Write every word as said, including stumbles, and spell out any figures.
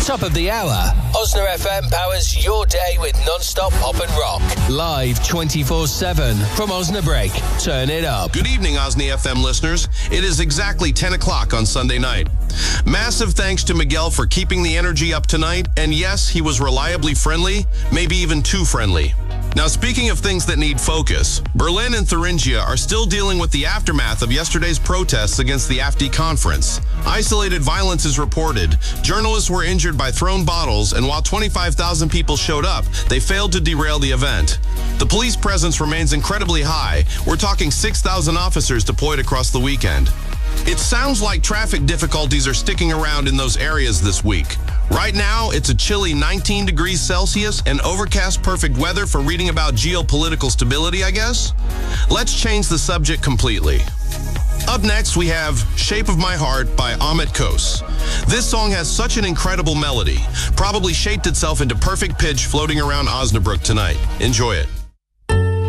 top of the hour, Osna F M powers your day with non-stop pop and rock. Live twenty-four seven from Osnabrück. Turn it up. Good evening, Osna F M listeners. It is exactly ten o'clock on Sunday night. Massive thanks to Miguel for keeping the energy up tonight. And yes, he was reliably friendly, maybe even too friendly. Now, speaking of things that need focus, Berlin and Thuringia are still dealing with the aftermath of yesterday's protests against the A F D conference. Isolated violence is reported. Journalists were injured by thrown bottles, and while twenty-five thousand people showed up, they failed to derail the event. The police presence remains incredibly high. We're talking six thousand officers deployed across the weekend. It sounds like traffic difficulties are sticking around in those areas this week. Right now, it's a chilly nineteen degrees Celsius and overcast perfect weather for reading about geopolitical stability, I guess? Let's change the subject completely. Up next, we have Shape of My Heart by Ahmet Kos. This song has such an incredible melody, probably shaped itself into perfect pitch floating around Osnabrück tonight. Enjoy it.